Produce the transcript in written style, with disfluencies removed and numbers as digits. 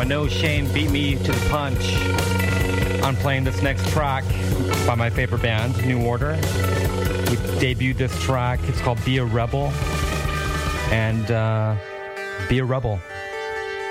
I know Shane beat me to the punch on playing this next track by my favorite band, New Order. We debuted this track. It's called Be a Rebel. And be a rebel.